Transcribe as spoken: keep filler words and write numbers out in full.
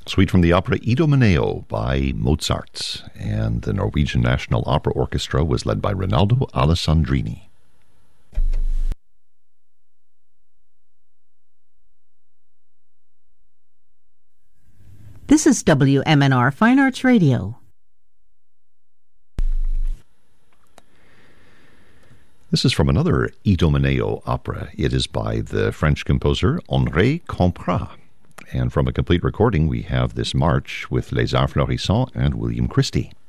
Suite from the opera Idomeneo by Mozart, and the Norwegian National Opera Orchestra was led by Rinaldo Alessandrini. This is W M N R Fine Arts Radio. This is from another Idomeneo opera. It is by the French composer Henri Comprat. And from a complete recording, we have this march with Les Arts Florissants and William Christie.